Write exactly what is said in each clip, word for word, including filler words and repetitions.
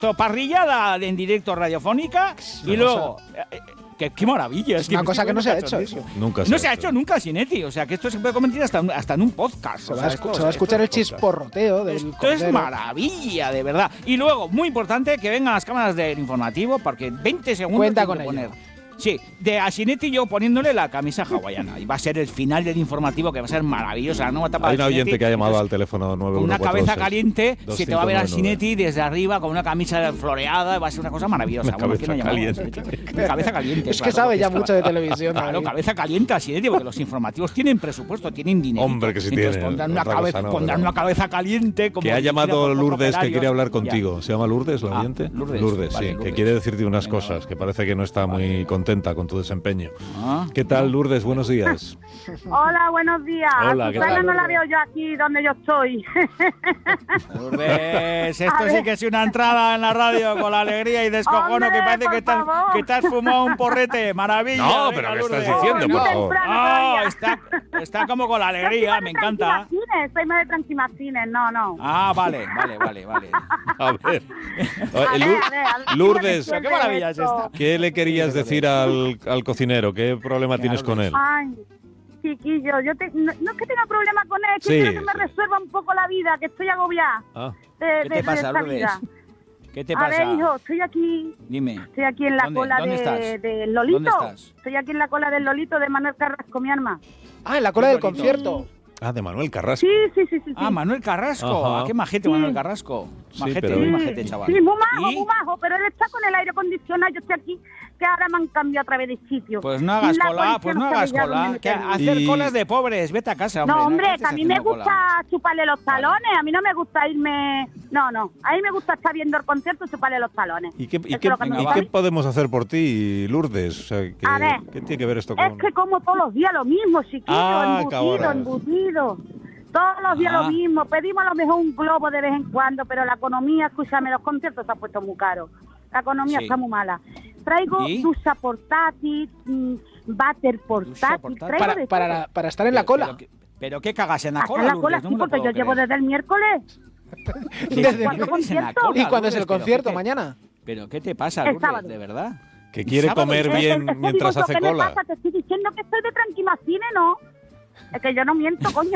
parrillada en directo radiofónica y luego... Eh, Qué, qué maravilla. Es, es una que cosa que no se ha hecho. Eso. Nunca se no ha se ha hecho. hecho nunca, Sinetti. O sea, que esto se puede convertir hasta, hasta en un podcast. Se, o va, sea, a esto, se va a escuchar el chisporroteo del Esto cordero. es maravilla, de verdad. Y luego, muy importante, que vengan las cámaras del informativo, porque veinte segundos Cuenta tengo con que poner. ello. Sí, de a Sinetti yo poniéndole la camisa hawaiana. Y va a ser el final del informativo, que va a ser maravilloso. La nueva etapa Hay de un oyente Sinetti. que ha llamado Entonces, al teléfono nueve uno con una cuatro cabeza seis, caliente, se te va a ver a dos cinco nueve nueve. Sinetti desde arriba con una camisa floreada, va a ser una cosa maravillosa. Una Bueno, cabeza ¿quién lo llamaba? caliente. Una cabeza caliente. Es que claro, sabe ya porque mucho de televisión. Claro, David. cabeza caliente a Sinetti, porque los informativos tienen presupuesto, tienen dinero. Hombre, que sí Entonces tiene, pondrán, una, otra cabe cosa no, pondrán pero- una cabeza caliente. Como Que ha dirigida llamado por Lourdes que operarios. quiere hablar Ya. contigo. ¿Se llama Lourdes, la Ah, oyente? Lourdes, vale, sí, Lourdes. que quiere decirte unas Venga, cosas, va. que parece que no está muy Vale. contenta con tu desempeño. Ah. ¿Qué tal, Lourdes? Buenos días. Hola, buenos días. Hola, A ¿qué Susana tal? no la veo yo aquí donde yo estoy. Lourdes, esto A sí ver. que es una entrada en la radio con la alegría y descojono, Hombre, que parece por que te, has, favor. que te has fumado un porrete. Maravilla. No, venga, pero ¿qué Lourdes. estás diciendo, Muy por favor? temprano Ah, todavía. está, está como con la Yo soy alegría, más de me encanta. Tranquimacines, soy más de Tranquimacines, no, no. Ah, vale, vale, vale, vale. A ver. A Eh, ver, Lu- a ver, a ver, Lourdes, ¿quién ¿Qué maravilla es esto? esta? ¿qué le querías decir al, al cocinero? ¿Qué problema Venga, tienes con él? Ay, chiquillo, yo te, no, no es que tenga problema con él, es que Sí, quiero que me sí. resuelva un poco la vida, que estoy agobiada Ah, de, ¿Qué de- te de pasa, esta Lourdes? vida. ¿Qué te A pasa? ver, hijo, estoy aquí, Dime. estoy aquí en la ¿Dónde? cola ¿Dónde de, estás? del Lolito. ¿Dónde estás? Estoy aquí en la cola del Lolito de Manuel Carrasco, mi arma. Ah, en la cola Qué del bonito. concierto. ah, de Manuel Carrasco. Sí, sí, sí, sí. sí. Ah, Manuel Carrasco. Ajá. Ah, qué majete, Sí. Manuel Carrasco. Sí, Majete, pero- muy Sí, majete, chaval. sí, muy majo, ¿Y? muy majo, pero él está con el aire acondicionado, yo estoy aquí, que ahora me han cambiado otra vez de sitio. Pues no hagas La cola, policía pues no sabe hagas ya dónde cola. Que meterme. hacer Y- colas de pobres, vete a casa, hombre. No, hombre, estés que a mí me haciendo gusta cola. chuparle los talones, a mí no me gusta irme... No, no, a mí me gusta estar viendo el concierto y chuparle los talones. ¿Y qué, y Eso qué- es lo que me y gusta a qué mí. podemos hacer por ti, Lourdes? O sea, ¿qué, A ver, ¿qué tiene que ver esto con...? Es que como todos los días lo mismo, chiquillo, Ah, embutido, cabrones. embutido. Todos los días Ah. lo mismo. Pedimos a lo mejor un globo de vez en cuando, pero la economía, escúchame, los conciertos se han puesto muy caros. La economía Sí. está muy mala. Traigo ¿Y? ducha portátil, mm, váter portátil, portátil. traigo Para, de para, todo. la- para estar en la Pero- cola. Pero, ¿qué- pero qué cagas en la Hasta cola, en la Lourdes? cola, No sí, me lo porque yo puedo llevo creer. desde el miércoles. Desde- ¿Cuándo ¿Qué haces en la concierto? cola, ¿Y cuándo es Lourdes? el ¿Pero concierto? qué te- ¿Mañana? ¿Pero qué te pasa, El Lourdes? sábado. ¿De verdad? Que quiere sábado comer dice- bien Es que mientras digo, hace ¿qué le cola. pasa? Te estoy diciendo que estoy de Tranquimacines, ¿no? Es que yo no miento, coño.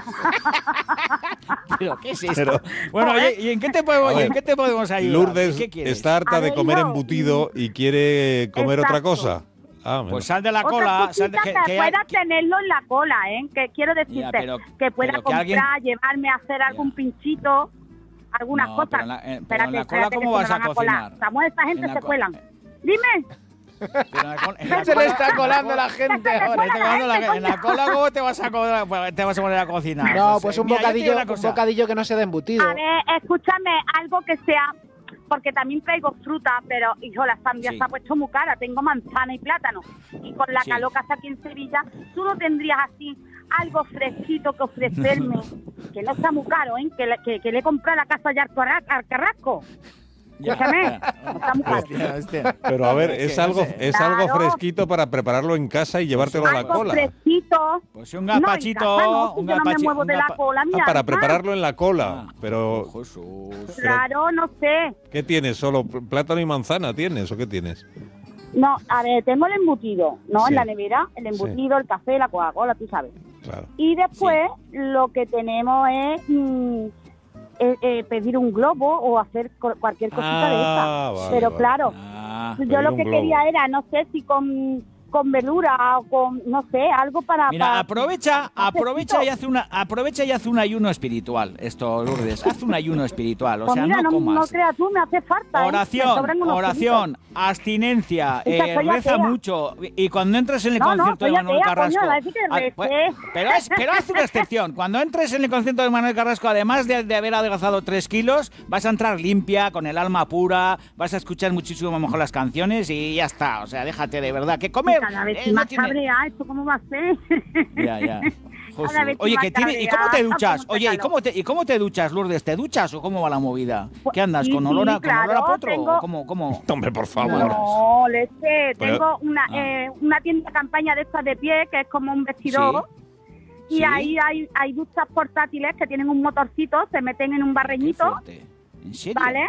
¿Pero qué es esto? Pero- Bueno, oye, ¿y en qué te podemos, A y ver, en qué te podemos ayudar? Lourdes ¿Qué quieres? está harta A de ver, comer hijo, embutido y quiere comer otra Exacto. cosa. Ah, bueno. Pues sal de la Otra cola. Sal de, cosita que, que, que- pueda que- tenerlo en la cola, ¿eh? Que quiero decirte Ya, pero- que pueda pero que comprar, alguien- llevarme a hacer algún Ya. pinchito, algunas No, cosas. pero en la- eh, pero Espérate, en la cola, espérate, ¿cómo que vas se a me van a colar. cocinar? Samuel, esta gente En la se co- cuelan. Dime. pero en la cola- en la Se le cola- está colando la gente Se te ahora. Te está colando la- en la cola, ¿cómo te vas a, co- pues, te vas a poner a cocinar? No, pues eh, un mira, yo te digo bocadillo, una un cosa. bocadillo que no sea de embutido. A ver, escúchame, algo que sea... Porque también traigo fruta, pero, hijo, la sandía Sí. se ha puesto muy cara. Tengo manzana y plátano. Y con la Sí. calor que hace aquí en Sevilla, tú no tendrías así algo fresquito que ofrecerme, que no está muy caro, ¿eh? Que, le- que, que le he comprado a la casa de Arcarra- Arcarrasco. Ya, Escúchame, ya. no está muy caro. Hostia, hostia. Pero a ver, Es que es no algo, sé. es algo Claro. fresquito para prepararlo en casa y llevártelo a la Algo cola. fresquito. Pues un No, en gazpachito, casa no, si un yo no me gazpachi- muevo un de la gazpa- cola, Ah, mira. para ah, prepararlo en la cola. Ah. Pero, Oh, Jesús. Claro, no sé. ¿qué tienes? ¿Solo pl- plátano y manzana tienes o qué tienes? No, a ver, tengo el embutido, ¿no? Sí. En la nevera, el embutido, el café, la Coca-Cola, tú sabes. Claro. Y después lo que tenemos es mm, eh, eh, pedir un globo o hacer co- cualquier cosita de esa. Ah, vale, Pero vale. claro, Ah, yo pedir lo un que globo. quería era, no sé si con, con verdura o con, no sé, algo para... mira, para- aprovecha, para aprovecha y fresquito. hace una, aprovecha y hace un ayuno espiritual. Esto, Lourdes, haz un ayuno espiritual, o Pues sea, mira, no no, no comas. creas tú, me hace falta. ¿eh? Me Oración, sobran unos oración, abstinencia, Es que eh, soy reza atea. mucho. Y cuando entres en el No, no, concierto de soy Manuel atea, Carrasco. coño, va a decir que Ah, recé. pues, pero, es, pero haz una excepción. Cuando entres en el concierto de Manuel Carrasco, además de, de haber adelgazado tres kilos, vas a entrar limpia, con el alma pura, vas a escuchar muchísimo mejor las canciones y ya está. O sea, déjate de verdad. Que comer. Cada vez eh, estoy no más tiene- cabreada, ¿esto cómo va a ser? Ya, ya. Josu. Cada vez Oye, más que tiene, ¿y cómo te cabreada, duchas? cómo te Oye, ¿y calor. cómo te, ¿y cómo te duchas, Lourdes? ¿Te duchas o cómo va la movida? Pues, ¿Qué andas? sí, ¿Con olor a, sí, con olor a claro, potro? tengo- ¿O ¿Cómo, cómo? Hombre, por favor. No, leche. Pero- Tengo una, Ah. eh, una tienda de campaña de estas de pie, que es como un vestidor. Sí. Y Sí. ahí hay, hay duchas portátiles que tienen un motorcito, se meten en un Qué barreñito, fuerte. ¿En serio? ¿vale?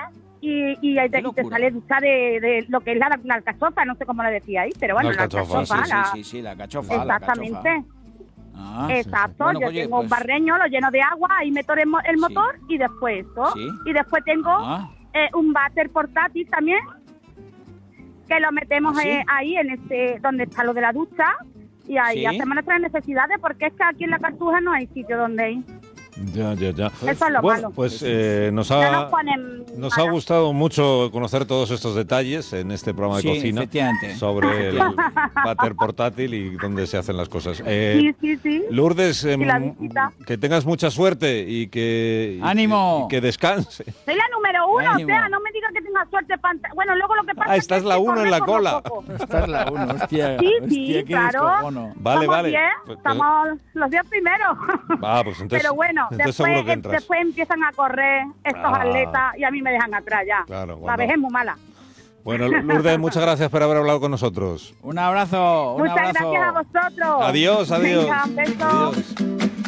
y, y, y te, y te sale ducha de, de lo que es la, la alcachofa, no sé cómo lo decía ahí, pero bueno, La la alcachofa, alcachofa. Sí, la- sí, sí, sí, la cachofa. Exactamente. Ah, Exacto, Bueno, yo oye, tengo un pues- barreño, lo lleno de agua, ahí meto el, mo- el motor y después esto. Sí. Y después tengo Ah. eh, un váter portátil también, que lo metemos ¿Ah, sí? eh, ahí en este donde está lo de la ducha y ahí Sí. hacemos nuestras necesidades porque es que aquí en la Cartuja no hay sitio donde ir. Ya, ya, ya. Eso es lo Bueno, malo. pues eh, nos No ha, nos ponen nos ha malas. gustado mucho conocer todos estos detalles en este programa de Sí, cocina efectivamente. sobre el váter portátil y dónde se hacen las cosas. Eh, Sí, sí, sí. Lourdes, em, Y la visita. que tengas mucha suerte y que, y ¡Ánimo! que, y que descanse. Soy la número uno, Ánimo. o sea, no me digas que tenga suerte. panta- Bueno, luego lo que pasa Ah, es estás que la hay que uno en la correr cola. poco a poco. Esta es la uno, hostia. Sí, hostia, sí, qué claro. descojono. Vale, somos vale. diez, Pues- pues- somos los diez primeros. Ah, pues entonces, Pero bueno, entonces después, seguro que eh, entras. después empiezan a correr estos Ah. atletas y a mí me dejan atrás ya. Claro, La cuando- vejez es muy mala. Bueno, Lourdes, muchas gracias por haber hablado con nosotros. Un abrazo, un Muchas abrazo. gracias a vosotros. Adiós, adiós. Venga, un beso. Adiós.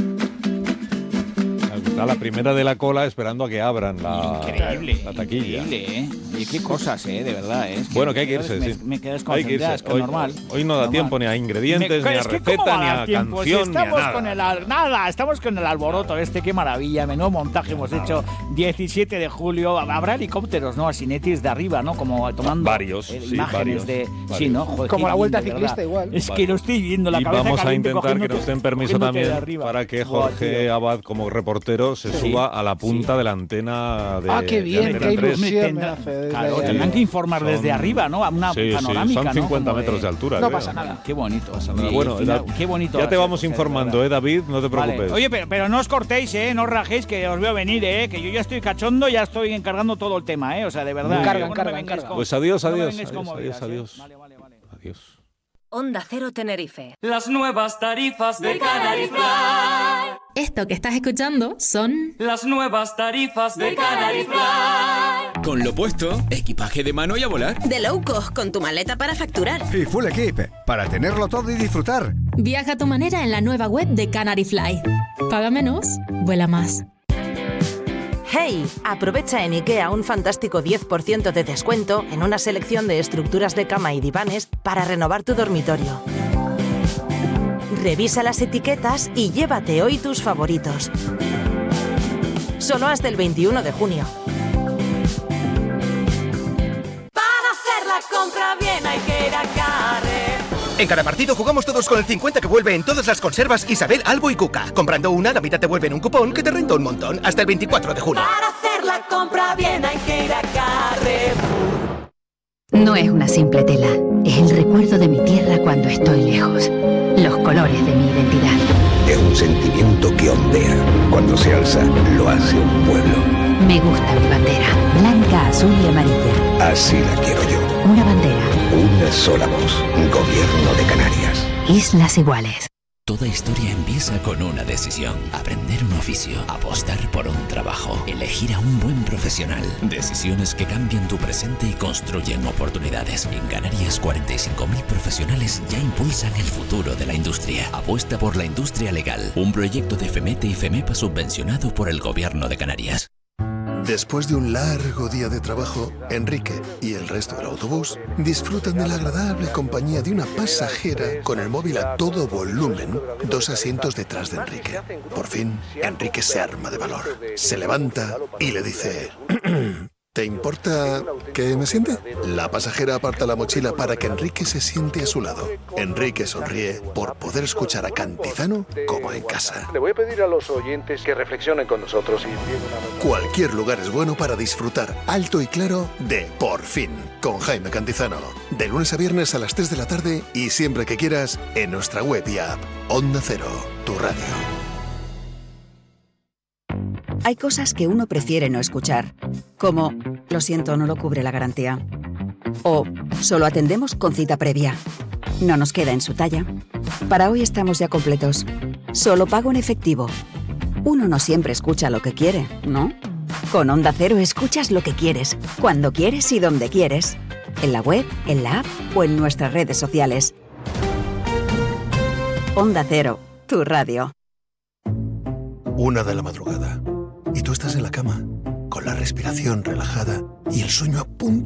Está la primera de la cola esperando a que abran la, Increíble, la taquilla. increíble, ¿eh? Oye, qué cosas, ¿eh? De verdad, ¿eh? Es Bueno, que hay que me- irse, me, sí. me quedé Hay que irse. desconcentrada, es que Hoy, normal. hoy no da normal. tiempo ni a ingredientes, Me- ni a es que ¿cómo receta, va ni dar a tiempo? Si canción, ni a estamos nada. con el al- nada, estamos con el alboroto este, qué maravilla, menudo montaje hemos hecho. diecisiete de julio, habrá helicópteros, ¿no? Asinetis de arriba, ¿no? Como tomando Varios, eh, sí, imágenes varios, de varios. sí, ¿no? Joder, Como qué la vuelta lindo, de ciclista verdad. igual. Es Vale. que lo estoy viendo la Y cabeza vamos a caliente, intentar que cogiéndote- nos den permiso cogiéndote también de arriba. para que Buah, Jorge tío. Abad, como reportero, se Sí. suba a la punta de la antena de Ah, qué de bien, Antena qué tres. ilusión. Tendrá- me hace desde claro, ahí. tendrán que informar Son- desde arriba, ¿no? A una Sí, sí, panorámica, son ¿no? cincuenta Como de- metros de altura. No creo. pasa nada. Qué bonito. Nada, Y bueno, final- da- qué bonito. ya va te a ser, vamos José, de informando, verdad. ¿eh, David? No te Vale. preocupes. Oye, pero, pero no os cortéis, ¿eh? No os rajéis, que os veo venir, ¿eh? Que yo ya estoy cachondo, ya estoy encargando todo el tema, ¿eh? O sea, de verdad. Encarga, que luego no me encarga, vengáis encarga. con- Pues adiós, no me adiós, vengáis con adiós, movidas, adiós, ¿eh? adiós. Vale, vale, vale. Adiós. Onda Cero Tenerife. Las nuevas tarifas de Canary Fly. Esto que estás escuchando son Las nuevas tarifas de Canary Fly. Con lo puesto, equipaje de mano y a volar. De low cost con tu maleta para facturar. Y Full Equip, para tenerlo todo y disfrutar. Viaja a tu manera en la nueva web de Canary Fly. Paga menos, vuela más. Hey, aprovecha en IKEA un fantástico diez por ciento de descuento en una selección de estructuras de cama y divanes para renovar tu dormitorio. Revisa las etiquetas y llévate hoy tus favoritos. Solo hasta el veintiuno de junio. Para hacer la compra bien hay que ir a Carrefour. En cada partido jugamos todos con el cincuenta que vuelve en todas las conservas Isabel, Albo y Cuca. Comprando una, la mitad te vuelve en un cupón que te renta un montón. Hasta el veinticuatro de junio. Para hacer la compra bien hay que ir a Carrefour. No es una simple tela, es el recuerdo de mi tierra cuando estoy lejos. Los colores de mi identidad. Es un sentimiento que ondea. Cuando se alza, lo hace un pueblo. Me gusta mi bandera, blanca, azul y amarilla. Así la quiero yo. Una bandera. Una sola voz. Gobierno de Canarias. Islas iguales. Toda historia empieza con una decisión. Aprender un oficio, apostar por un trabajo, elegir a un buen profesional. Decisiones que cambian tu presente y construyen oportunidades. En Canarias, cuarenta y cinco mil profesionales ya impulsan el futuro de la industria. Apuesta por la industria legal. Un proyecto de FEMETE y FEMEPA subvencionado por el Gobierno de Canarias. Después de un largo día de trabajo, Enrique y el resto del autobús disfrutan de la agradable compañía de una pasajera con el móvil a todo volumen, dos asientos detrás de Enrique. Por fin, Enrique se arma de valor, se levanta y le dice... ¿Te importa que me siente? La pasajera aparta la mochila para que Enrique se siente a su lado. Enrique sonríe por poder escuchar a Cantizano como en casa. Le voy a pedir a los oyentes que reflexionen con nosotros y envíen una... Cualquier lugar es bueno para disfrutar alto y claro de Por Fin, con Jaime Cantizano. De lunes a viernes a las tres de la tarde y siempre que quieras en nuestra web y app. Onda Cero, tu radio. Hay cosas que uno prefiere no escuchar, como lo siento, no lo cubre la garantía. O solo atendemos con cita previa. No nos queda en su talla. Para hoy estamos ya completos. Solo pago en efectivo. Uno no siempre escucha lo que quiere, ¿no? Con Onda Cero escuchas lo que quieres, cuando quieres y donde quieres. En la web, en la app o en nuestras redes sociales. Onda Cero, tu radio. Una de la madrugada. Y tú estás en la cama, con la respiración relajada y el sueño a punto